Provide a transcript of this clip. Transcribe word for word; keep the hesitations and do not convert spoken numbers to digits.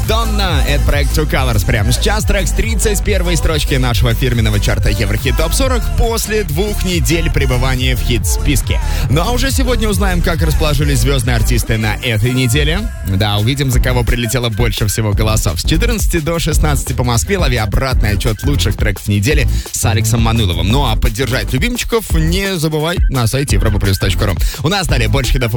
Донна, это проект True Colors. Прямо сейчас трек с тридцать первой строчки нашего фирменного чарта Еврохит Топ сорок после двух недель пребывания в хит-списке. Ну а уже сегодня узнаем, как расположились звездные артисты на этой неделе. Да, увидим, за кого прилетело больше всего голосов. С четырнадцати до шестнадцати по Москве лови обратный отчет лучших треков недели с Алексом Мануловым. Ну а поддержать любимчиков не забывай на сайте европа плюс точка ру. У нас далее больше хитов